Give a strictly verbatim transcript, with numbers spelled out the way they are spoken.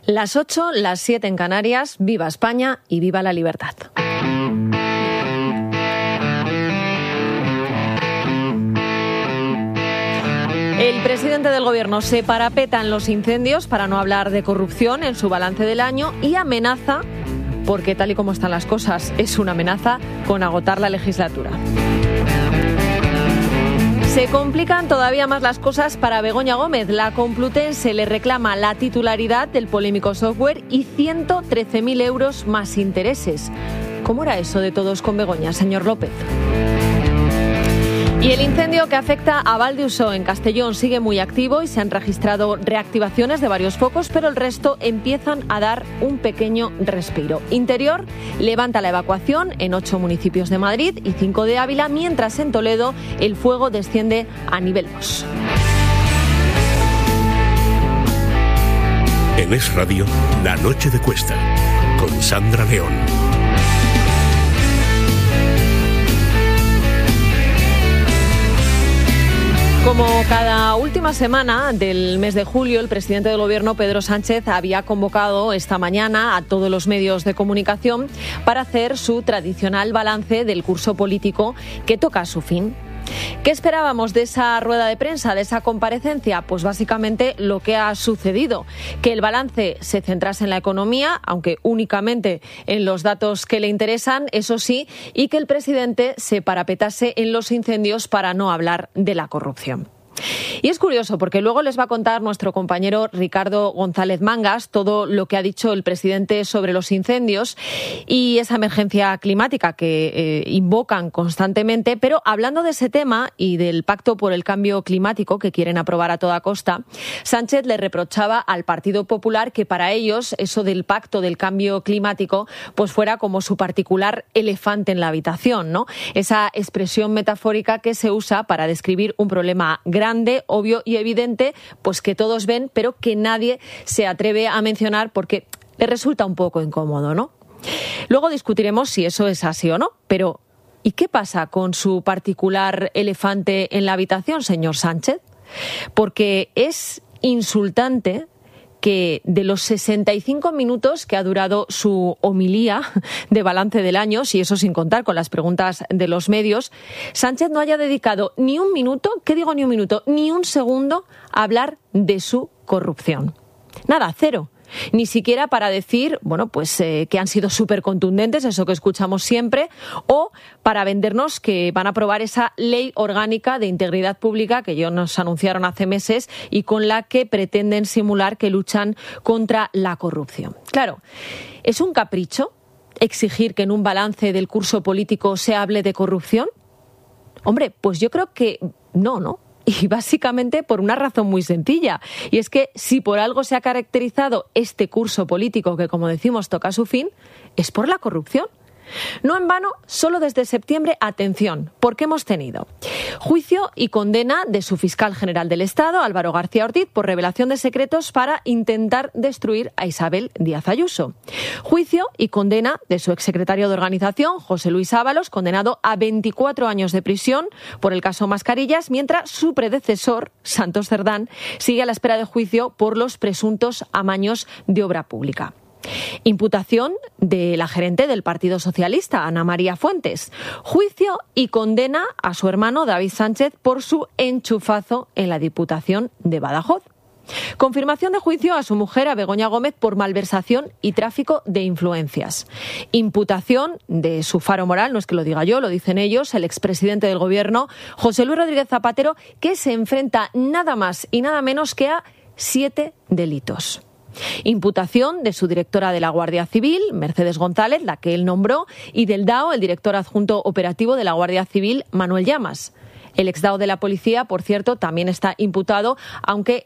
Las ocho, las siete en Canarias. Viva España y viva la libertad. El presidente del Gobierno se parapeta en los incendios para no hablar de corrupción en su balance del año y amenaza, porque tal y como están las cosas, es una amenaza, con agotar la legislatura. Se complican todavía más las cosas para Begoña Gómez. La Complutense le reclama la titularidad del polémico software y ciento trece mil euros más intereses. ¿Cómo era eso de todos con Begoña, señor López? Y el incendio que afecta a Valdeusó en Castellón sigue muy activo y se han registrado reactivaciones de varios focos, pero el resto empiezan a dar un pequeño respiro. Interior levanta la evacuación en ocho municipios de Madrid y cinco de Ávila, mientras en Toledo el fuego desciende a nivel dos. En Es Radio, La Noche de Cuesta, con Sandra León. Como cada última semana del mes de julio, el presidente del Gobierno, Pedro Sánchez, había convocado esta mañana a todos los medios de comunicación para hacer su tradicional balance del curso político que toca a su fin. ¿Qué esperábamos de esa rueda de prensa, de esa comparecencia? Pues básicamente lo que ha sucedido, que el balance se centrase en la economía, aunque únicamente en los datos que le interesan, eso sí, y que el presidente se parapetase en los incendios para no hablar de la corrupción. Y es curioso porque luego les va a contar nuestro compañero Ricardo González Mangas todo lo que ha dicho el presidente sobre los incendios y esa emergencia climática que eh, invocan constantemente. Pero hablando de ese tema y del pacto por el cambio climático que quieren aprobar a toda costa, Sánchez le reprochaba al Partido Popular que para ellos eso del pacto del cambio climático pues fuera como su particular elefante en la habitación, ¿no? Esa expresión metafórica que se usa para describir un problema grave, grande, obvio y evidente, pues que todos ven, pero que nadie se atreve a mencionar porque le resulta un poco incómodo, ¿no? Luego discutiremos si eso es así o no, pero ¿y qué pasa con su particular elefante en la habitación, señor Sánchez? Porque es insultante que de los sesenta y cinco minutos que ha durado su homilía de balance del año, si eso sin contar con las preguntas de los medios, Sánchez no haya dedicado ni un minuto, ¿qué digo ni un minuto? Ni un segundo a hablar de su corrupción. Nada, cero. Ni siquiera para decir, bueno, pues eh, que han sido súper contundentes, eso que escuchamos siempre, o para vendernos que van a aprobar esa ley orgánica de integridad pública que ellos nos anunciaron hace meses y con la que pretenden simular que luchan contra la corrupción. Claro, ¿es un capricho exigir que en un balance del curso político se hable de corrupción? Hombre, pues yo creo que no, ¿no? Y básicamente por una razón muy sencilla, y es que si por algo se ha caracterizado este curso político que, como decimos, toca a su fin, es por la corrupción. No en vano, solo desde septiembre, atención, porque hemos tenido juicio y condena de su fiscal general del Estado, Álvaro García Ortiz, por revelación de secretos para intentar destruir a Isabel Díaz Ayuso. Juicio y condena de su exsecretario de Organización, José Luis Ábalos, condenado a veinticuatro años de prisión por el caso Mascarillas, mientras su predecesor, Santos Cerdán, sigue a la espera de juicio por los presuntos amaños de obra pública. Imputación de la gerente del Partido Socialista, Ana María Fuentes. Juicio y condena a su hermano David Sánchez por su enchufazo en la Diputación de Badajoz. Confirmación de juicio a su mujer, a Begoña Gómez, por malversación y tráfico de influencias. Imputación de su faro moral, no es que lo diga yo, lo dicen ellos, el expresidente del Gobierno, José Luis Rodríguez Zapatero, que se enfrenta nada más y nada menos que a siete delitos. Imputación de su directora de la Guardia Civil, Mercedes González, la que él nombró, y del D A O, el director adjunto operativo de la Guardia Civil, Manuel Llamas. El ex D A O de la policía, por cierto, también está imputado, aunque